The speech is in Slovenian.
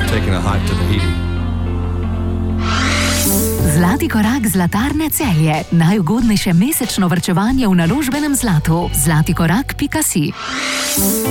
taking a hike to Tahiti. Zlati korak Zlatarne Celje. Najugodnejše mesečno varčevanje v naložbenem zlatu. zlatikorak.si